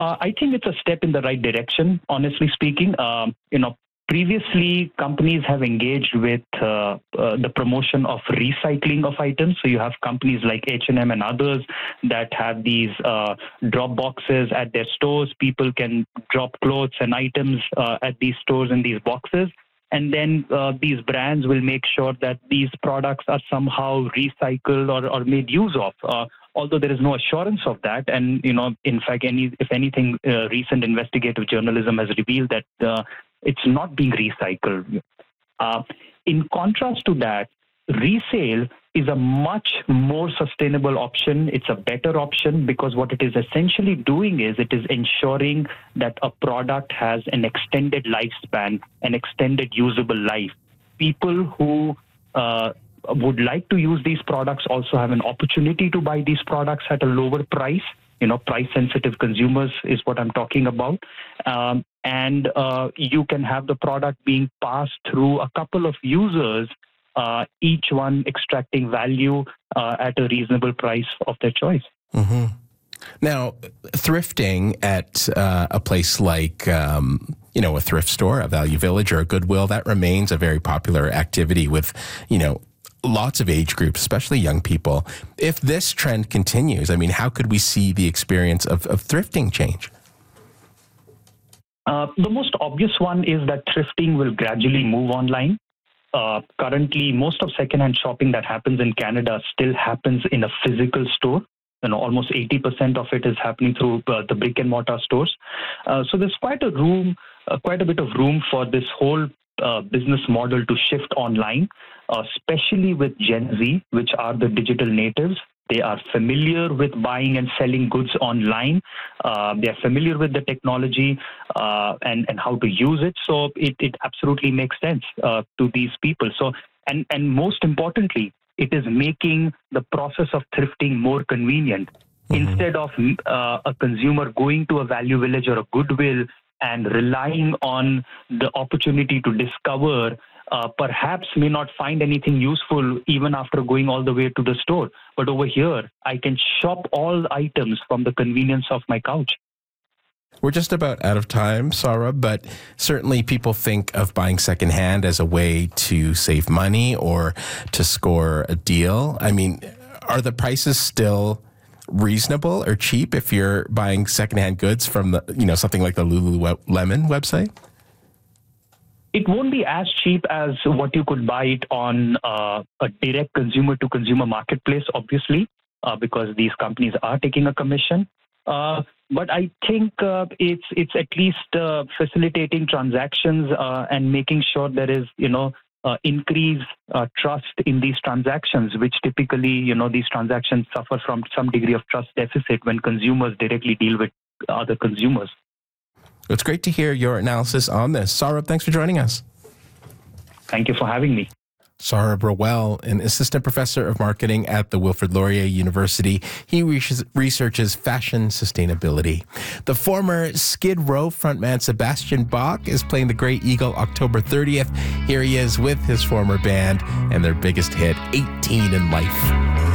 I think it's a step in the right direction, honestly speaking. Previously, companies have engaged with the promotion of recycling of items. So you have companies like H&M and others that have these drop boxes at their stores. People can drop clothes and items at these stores in these boxes. And then these brands will make sure that these products are somehow recycled or made use of. Although there is no assurance of that. And, in fact, if anything, recent investigative journalism has revealed that it's not being recycled. In contrast to that, resale is a much more sustainable option. It's a better option because what it is essentially doing is it is ensuring that a product has an extended lifespan, an extended usable life. People who would like to use these products also have an opportunity to buy these products at a lower price. Price-sensitive consumers is what I'm talking about. And you can have the product being passed through a couple of users, each one extracting value at a reasonable price of their choice. Mm-hmm. Now, thrifting at a place like, a thrift store, a Value Village or a Goodwill, that remains a very popular activity with, lots of age groups, especially young people. If this trend continues, how could we see the experience of thrifting change? The most obvious one is that thrifting will gradually move online. Currently, most of secondhand shopping that happens in Canada still happens in a physical store. Almost 80% of it is happening through the brick and mortar stores. So there's quite a bit of room for this whole business model to shift online, especially with Gen Z, which are the digital natives. They are familiar with buying and selling goods online. They are familiar with the technology and how to use it. So it absolutely makes sense to these people. So and most importantly, it is making the process of thrifting more convenient. Mm-hmm. Instead of a consumer going to a Value Village or a Goodwill and relying on the opportunity to discover, perhaps may not find anything useful even after going all the way to the store. But over here, I can shop all items from the convenience of my couch. We're just about out of time, Saurabh, but certainly people think of buying secondhand as a way to save money or to score a deal. Are the prices still reasonable or cheap if you're buying secondhand goods from something like the Lululemon website? It won't be as cheap as what you could buy it on a direct consumer-to-consumer marketplace, obviously, because these companies are taking a commission. But I think it's at least facilitating transactions and making sure there is, increase trust in these transactions, which typically, these transactions suffer from some degree of trust deficit when consumers directly deal with other consumers. It's great to hear your analysis on this. Saurabh, thanks for joining us. Thank you for having me. Saurabh Rawal, an assistant professor of marketing at the Wilfrid Laurier University. He researches fashion sustainability. The former Skid Row frontman Sebastian Bach is playing the Grey Eagle October 30th. Here he is with his former band and their biggest hit, 18 in Life.